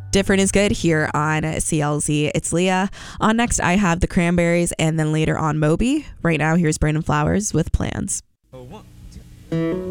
Different is Good here on CLZ. It's Leah. On next, I have the Cranberries, and then later on Moby. Right now, here's Brandon Flowers with Plans. Oh, 1, 2.